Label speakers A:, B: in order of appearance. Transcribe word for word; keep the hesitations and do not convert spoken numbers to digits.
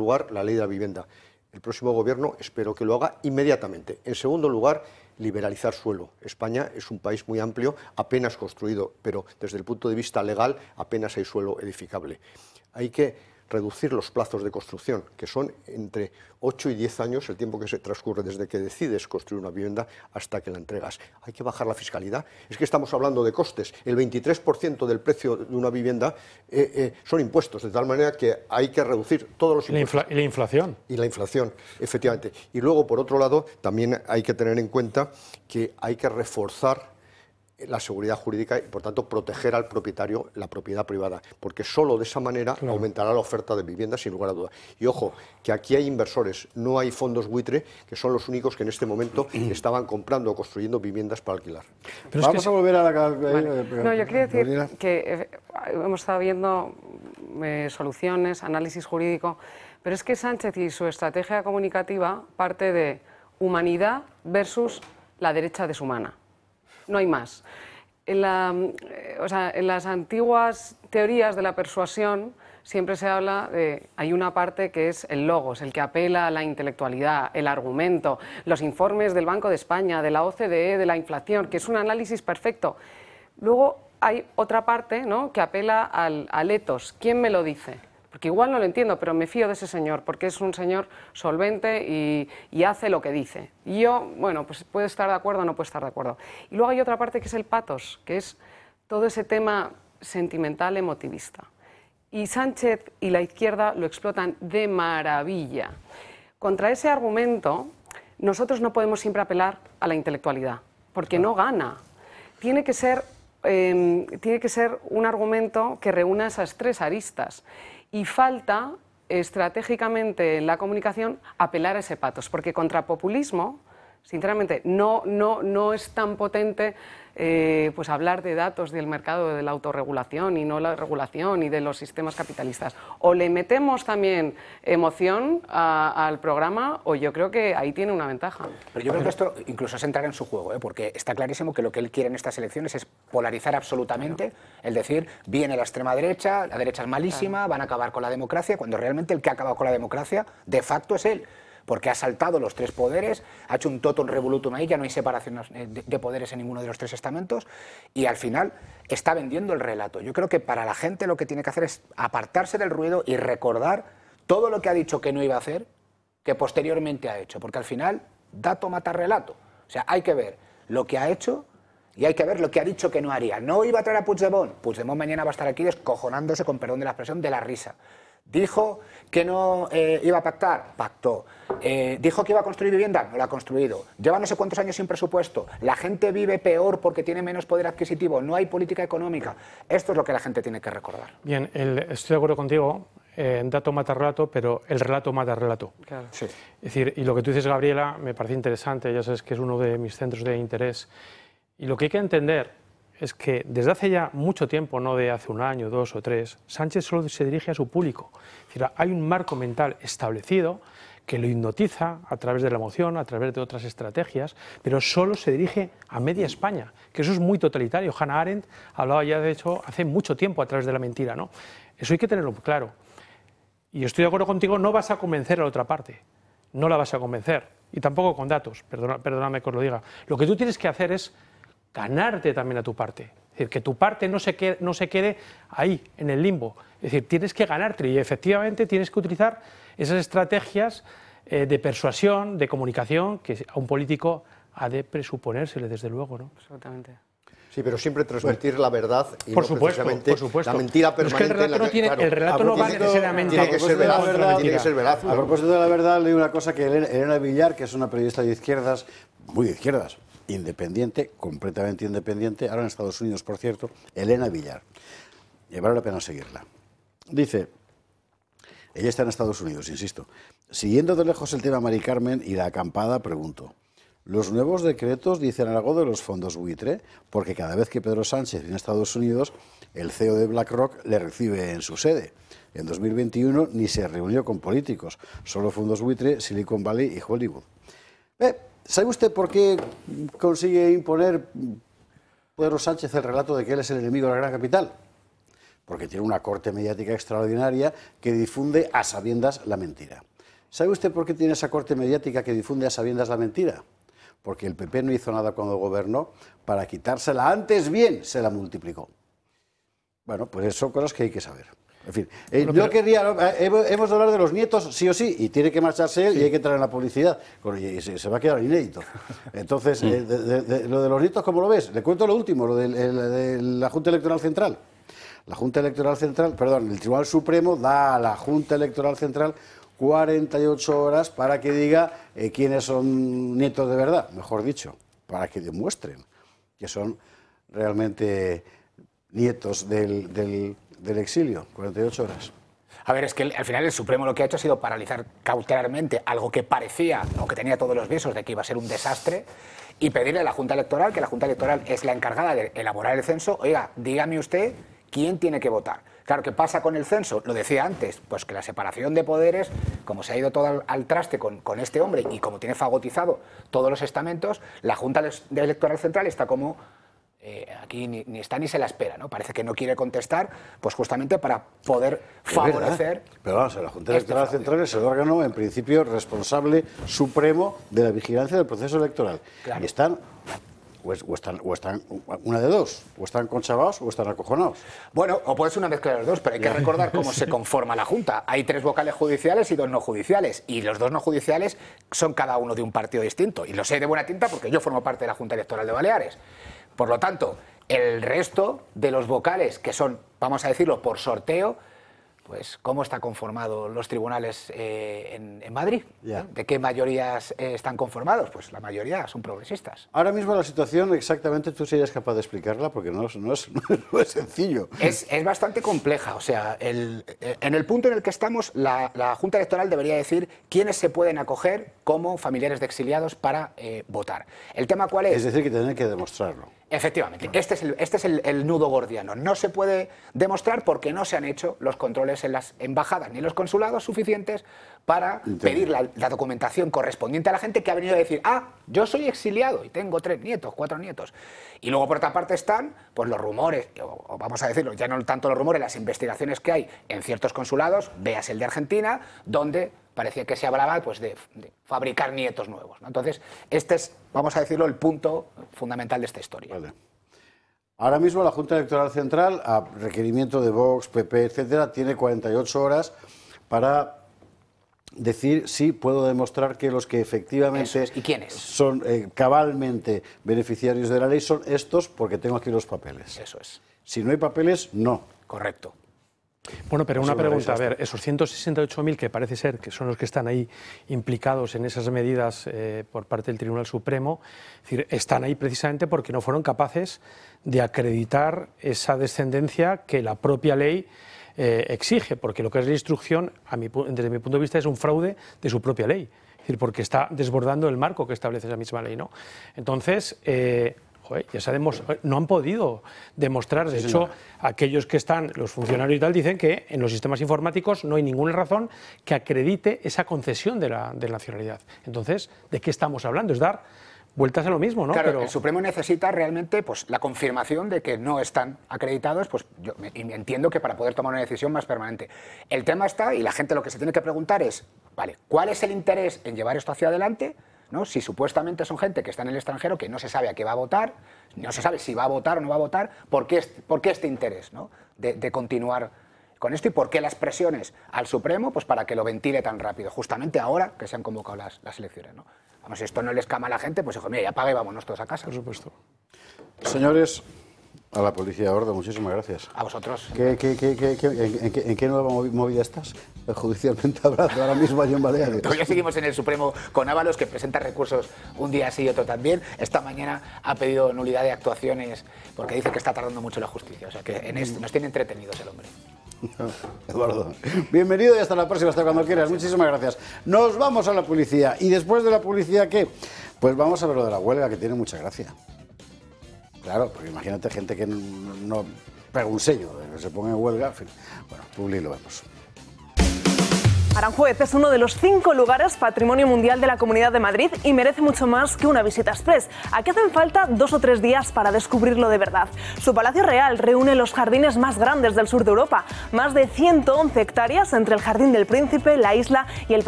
A: lugar, la ley de la vivienda. El próximo gobierno espero que lo haga inmediatamente. En segundo lugar, liberalizar suelo. España es un país muy amplio, apenas construido, pero desde el punto de vista legal apenas hay suelo edificable. Hay que reducir los plazos de construcción, que son entre ocho y diez años el tiempo que se transcurre desde que decides construir una vivienda hasta que la entregas. Hay que bajar la fiscalidad. Es que estamos hablando de costes. El veintitrés por ciento del precio de una vivienda eh, eh, son impuestos, de tal manera que hay que reducir todos los impuestos.
B: ¿Y la inflación?
A: Y la inflación, efectivamente. Y luego, por otro lado, también hay que tener en cuenta que hay que reforzar la seguridad jurídica y, por tanto, proteger al propietario la propiedad privada, porque solo de esa manera claro. aumentará la oferta de viviendas, sin lugar a dudas. Y ojo, que aquí hay inversores, no hay fondos buitre, que son los únicos que en este momento estaban comprando o construyendo viviendas para alquilar.
C: Pero Vamos es que... a volver a la...
D: Vale. No, yo quería decir que eh, hemos estado viendo eh, soluciones, análisis jurídico, pero es que Sánchez y su estrategia comunicativa parte de humanidad versus la derecha deshumana. No hay más. En, la, o sea, en las antiguas teorías de la persuasión siempre se habla de... Hay una parte que es el logos, el que apela a la intelectualidad, el argumento, los informes del Banco de España, de la O C D E, de la inflación, que es un análisis perfecto. Luego hay otra parte, ¿no?, que apela al, al etos. ¿Quién me lo dice? Porque igual no lo entiendo, pero me fío de ese señor, porque es un señor solvente y, y hace lo que dice. Y yo, bueno, pues puede estar de acuerdo o no puede estar de acuerdo. Y luego hay otra parte que es el patos, que es todo ese tema sentimental, emotivista. Y Sánchez y la izquierda lo explotan de maravilla. Contra ese argumento, nosotros no podemos siempre apelar a la intelectualidad, porque no gana. Tiene que ser, eh, tiene que ser un argumento que reúna esas tres aristas. Y falta, estratégicamente en la comunicación, apelar a ese patos, porque contra populismo, sinceramente, no, no, no es tan potente eh, pues hablar de datos del mercado de la autorregulación y no la regulación y de los sistemas capitalistas. O le metemos también emoción a, al programa, o yo creo que ahí tiene una ventaja.
E: Pero yo creo que esto incluso es entrar en su juego, ¿eh? Porque está clarísimo que lo que él quiere en estas elecciones es polarizar absolutamente, el decir, viene la extrema derecha, la derecha es malísima, van a acabar con la democracia, cuando realmente el que ha acabado con la democracia de facto es él. Porque ha saltado los tres poderes, ha hecho un totum revolutum ahí, ya no hay separación de poderes en ninguno de los tres estamentos, y al final está vendiendo el relato. Yo creo que para la gente lo que tiene que hacer es apartarse del ruido y recordar todo lo que ha dicho que no iba a hacer, que posteriormente ha hecho, porque al final dato mata relato. O sea, hay que ver lo que ha hecho y hay que ver lo que ha dicho que no haría. No iba a traer a Puigdemont, Puigdemont mañana va a estar aquí descojonándose, con perdón de la expresión, de la risa. Dijo que no eh, iba a pactar, pactó. Eh, dijo que iba a construir vivienda, no la ha construido. Lleva no sé cuántos años sin presupuesto. La gente vive peor porque tiene menos poder adquisitivo. No hay política económica. Esto es lo que la gente tiene que recordar.
B: Bien, el, estoy de acuerdo contigo. Eh, dato mata relato, pero el relato mata relato.
D: Claro.
B: Sí. Es decir, y lo que tú dices, Gabriela, me parece interesante. Ya sabes que es uno de mis centros de interés. Y lo que hay que entender es que desde hace ya mucho tiempo, no de hace un año, dos o tres, Sánchez solo se dirige a su público. Es decir, hay un marco mental establecido que lo hipnotiza a través de la emoción, a través de otras estrategias, pero solo se dirige a media España, que eso es muy totalitario. Hannah Arendt hablaba ya, de hecho, hace mucho tiempo a través de la mentira, ¿no? Eso hay que tenerlo claro. Y estoy de acuerdo contigo, no vas a convencer a la otra parte, no la vas a convencer, y tampoco con datos, perdona, perdóname que os lo diga. Lo que tú tienes que hacer es ganarte también a tu parte, es decir, que tu parte no se quede, no se quede ahí, en el limbo, es decir, tienes que ganarte y efectivamente tienes que utilizar esas estrategias eh, de persuasión, de comunicación, que a un político ha de presuponérsele, desde luego, ¿no?
D: Absolutamente.
A: Sí, pero siempre transmitir bueno, la verdad y
B: por
A: no
B: supuesto,
A: precisamente
B: por supuesto.
A: la mentira permanente.
B: Es que el relato,
A: la que,
B: no, tiene,
A: claro,
B: el relato no va necesariamente...
A: Tiene que ser veraz,
C: verdad,
A: tiene que ser veraz.
C: A propósito de la verdad, leí una cosa que Elena, Elena Villar, que es una periodista de izquierdas, muy de izquierdas, independiente, completamente independiente, ahora en Estados Unidos, por cierto, Elena Villar. Y vale la pena seguirla. Dice, ella está en Estados Unidos, insisto, siguiendo de lejos el tema Mari Carmen y la acampada, pregunto, ¿los nuevos decretos dicen algo de los fondos buitre? Porque cada vez que Pedro Sánchez viene a Estados Unidos, el C E O de BlackRock le recibe en su sede. En dos mil veintiuno ni se reunió con políticos, solo fondos buitre, Silicon Valley y Hollywood. Eh, ¿Sabe usted por qué consigue imponer Pedro Sánchez el relato de que él es el enemigo de la gran capital? porque tiene una corte mediática extraordinaria que difunde a sabiendas la mentira. ¿Sabe usted por qué tiene esa corte mediática que difunde a sabiendas la mentira? Porque el P P no hizo nada cuando gobernó para quitársela, antes bien se la multiplicó. Bueno, pues son cosas que hay que saber. En fin, eh, bueno, yo pero... querría, eh, hemos de hablar de los nietos sí o sí, y tiene que marcharse él sí. Y hay que entrar en la publicidad, y se, se va a quedar inédito. Entonces, eh, de, de, de, lo de los nietos, ¿cómo lo ves? Le cuento lo último, lo de, el, de la Junta Electoral Central. La Junta Electoral Central, perdón, el Tribunal Supremo da a la Junta Electoral Central cuarenta y ocho horas para que diga eh, quiénes son nietos de verdad, mejor dicho, para que demuestren que son realmente nietos del, del, del exilio, cuarenta y ocho horas.
E: A ver, es que al final el Supremo lo que ha hecho ha sido paralizar cautelarmente algo que parecía, o que tenía todos los visos de que iba a ser un desastre, y pedirle a la Junta Electoral, que la Junta Electoral es la encargada de elaborar el censo, oiga, dígame usted quién tiene que votar. Claro, ¿qué pasa con el censo? Lo decía antes, pues que la separación de poderes, como se ha ido todo al, al traste con, con este hombre y como tiene fagotizado todos los estamentos, la Junta Electoral Central está como... Eh, aquí ni, ni está ni se la espera, ¿no? Parece que no quiere contestar, pues justamente para poder favorecer...
C: Pero vamos, la Junta Electoral este Central es el órgano, en principio, responsable supremo de la vigilancia del proceso electoral. Claro. Y están... O, es, o, están, o están una de dos, o están conchavados o están acojonados.
E: Bueno, o puede ser una mezcla de los dos, pero hay que recordar cómo se conforma la Junta. Hay tres vocales judiciales y dos no judiciales, y los dos no judiciales son cada uno de un partido distinto, y lo sé de buena tinta porque yo formo parte de la Junta Electoral de Baleares. Por lo tanto, el resto de los vocales, que son, vamos a decirlo, por sorteo, pues cómo están conformados los tribunales eh, en, en Madrid. Yeah. ¿De qué mayorías eh, están conformados? Pues la mayoría son progresistas.
C: Ahora mismo la situación exactamente tú serías capaz de explicarla porque no, no, es, no es sencillo.
E: Es, es bastante compleja. O sea, el, en el punto en el que estamos, la, la Junta Electoral debería decir quiénes se pueden acoger como familiares de exiliados para eh, votar. ¿El tema cuál es?
C: Es decir, que tienen que demostrarlo.
E: Efectivamente, este es, el, este es el, el nudo gordiano. No se puede demostrar porque no se han hecho los controles en las embajadas ni en los consulados suficientes para Entiendo. pedir la, la documentación correspondiente a la gente que ha venido a decir, ah, yo soy exiliado y tengo tres nietos, cuatro nietos. Y luego por otra parte están pues, los rumores, o, o vamos a decirlo, ya no tanto los rumores, las investigaciones que hay en ciertos consulados, veas el de Argentina, donde parecía que se hablaba pues, de, de fabricar nietos nuevos, ¿no? Entonces, este es, vamos a decirlo, el punto fundamental de esta historia.
C: Vale. Ahora mismo la Junta Electoral Central, a requerimiento de Vox, P P, etcétera, tiene cuarenta y ocho horas para decir si puedo demostrar que los que efectivamente
E: es. ¿Y quiénes?
C: son eh, cabalmente beneficiarios de la ley son estos, porque tengo aquí los papeles.
E: Eso es.
C: Si no hay papeles, no.
E: Correcto.
B: Bueno, pero una pregunta, a ver, esos ciento sesenta y ocho mil que parece ser que son los que están ahí implicados en esas medidas eh, por parte del Tribunal Supremo, es decir, están ahí precisamente porque no fueron capaces de acreditar esa descendencia que la propia ley eh, exige, porque lo que es la instrucción, a mi, desde mi punto de vista, es un fraude de su propia ley, es decir, porque está desbordando el marco que establece esa misma ley, ¿no? Entonces, eh, ya sabemos, no han podido demostrar, de sí, hecho, aquellos que están, los funcionarios y tal, dicen que en los sistemas informáticos no hay ninguna razón que acredite esa concesión de la, de la nacionalidad. Entonces, ¿de qué estamos hablando? Es dar vueltas a lo mismo, ¿no?
E: Claro,
B: Pero...
E: el Supremo necesita realmente pues, la confirmación de que no están acreditados, pues yo entiendo que para poder tomar una decisión más permanente. El tema está, y la gente lo que se tiene que preguntar es, vale, ¿cuál es el interés en llevar esto hacia adelante? ¿No? Si supuestamente son gente que está en el extranjero, que no se sabe a qué va a votar, no se sabe si va a votar o no va a votar, ¿por qué este, por qué este interés, ¿no? de, de continuar con esto y por qué las presiones al Supremo pues para que lo ventile tan rápido, justamente ahora que se han convocado las, las elecciones, ¿no? Vamos, si esto no les cama a la gente, pues dijo, mira, ya paga y vámonos todos a casa.
B: Por supuesto.
C: Señores, a la Policía Gordo, muchísimas gracias.
E: A vosotros.
C: ¿Qué, qué, qué, qué, qué, en, en, qué, ¿En qué nueva movida estás? Judicialmente hablando, ahora mismo allí en Baleares.
E: Todavía seguimos en el Supremo con Ábalos, que presenta recursos un día sí y otro también. Esta mañana ha pedido nulidad de actuaciones porque dice que está tardando mucho la justicia. O sea, que en esto nos tiene entretenidos el hombre.
C: Eduardo, bienvenido y hasta la próxima, hasta cuando quieras. Muchísimas gracias. Nos vamos a la publicidad. ¿Y después de la publicidad qué? Pues vamos a ver lo de la huelga, que tiene mucha gracia. Claro, porque imagínate gente que no, no pega un sello, que se ponga en huelga. En fin. Bueno, publi lo vemos.
F: Aranjuez es uno de los cinco lugares Patrimonio Mundial de la Comunidad de Madrid y merece mucho más que una visita express. Aquí hacen falta dos o tres días para descubrirlo de verdad. Su Palacio Real reúne los jardines más grandes del sur de Europa, más de ciento once hectáreas entre el Jardín del Príncipe, la isla y el